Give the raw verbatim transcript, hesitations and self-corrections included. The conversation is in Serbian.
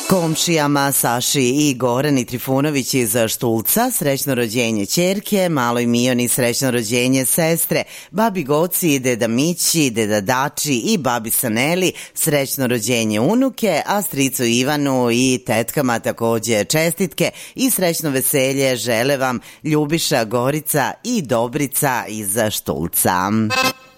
Komšijama Saši i Gorani Trifunović iz Štulca srećno rođenje ćerke, maloj Mijoni srećno rođenje sestre, babi Goci, deda Mići, deda Dači i babi Saneli srećno rođenje unuke, a stricu Ivanu i tetkama takođe čestitke i srećno veselje žele vam Ljubiša, Gorica i Dobrica iz Štulca.